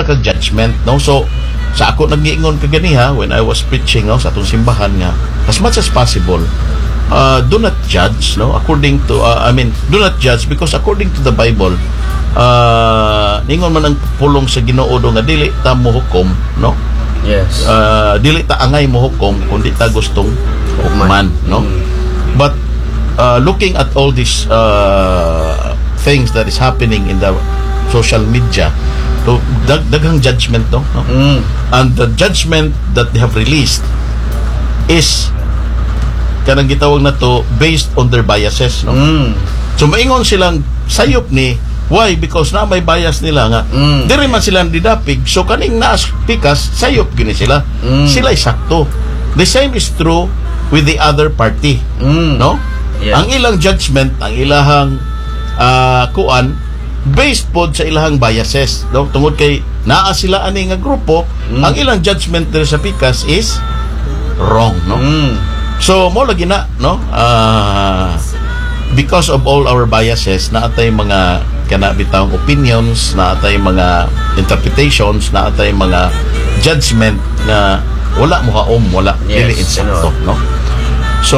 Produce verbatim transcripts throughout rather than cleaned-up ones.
ra kag judgment, no? So sa ako nag-iingon kaganiha when I was preaching, no, sa atong simbahan nga as much as possible, uh, do not judge, no, according to uh, I mean do not judge, because according to the Bible, uh, ningon man ang pulong sa Ginoo do nga dili ta mohukom, no? Yes. Uh, dili ta angay mohukom kundi ta gustong hukuman, no? Mm. But uh, looking at all these uh, things that is happening in the social media, so dag daghang judgment, no? no? Mm. And the judgment that they have released is kanang gitawag na to based on their biases, no? Mm. So maingon silang sayop ni, why? Because na may bias nila nga. Mm. Diri man silang didapig, so kaning naas pikas sayop gini sila. Mm. Sila sakto. The same is true with the other party, Mm. no? Yeah. Ang ilang judgment, ang ilahang uh, kuan based pod sa ilahang biases, no? Tungod kay naa sila ani nga grupo, mm. ang ilang judgment diri sa pikas is wrong, no? Mm. So mo lagi na, no? Uh, because of all our biases, naatay mga kana bitawng opinions, naatay mga interpretations, naatay mga judgment na wala mo haom, wala yes, dili insakto, no? So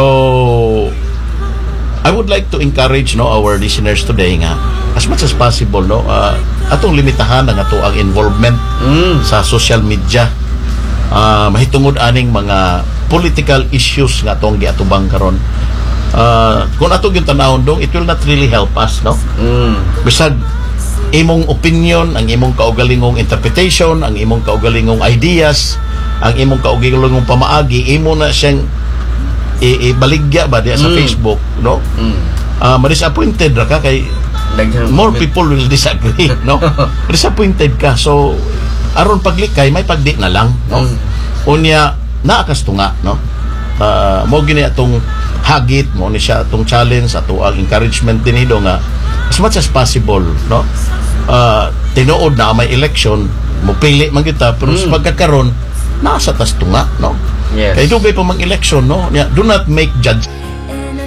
I would like to encourage, no, our listeners today nga as much as possible, no, uh, atong limitahan ang ato ang involvement mm. sa social media, uh, mahitungod aning mga political issues nga atong giatubang karon. Uh, kung ato gyud tanawon dong, it will not really help us, no? Mm. Bisag imong opinion, ang imong kaugalingong interpretation, ang imong kaugalingong ideas, ang imong kaugalingong pamaagi, imo na siyang ibaligya ba diya sa mm. Facebook, no? Mm. Uh, ma-disappointed ra ka kay more people will disagree, no? Disappointed ka. So aron paglikay may pagdi na lang, no? Mm. Unya naakas tunga, no? Uh, mo gini atong hagit, mo ni siya atong challenge, ato ang encouragement din nido nga as much as possible, no? Uh, tinuod na may election, mo pili man kita, pero mm. sa pagkakaroon nasa tas tunga, no? Yes. Kaya dugay pa mang election, no? Do not make judge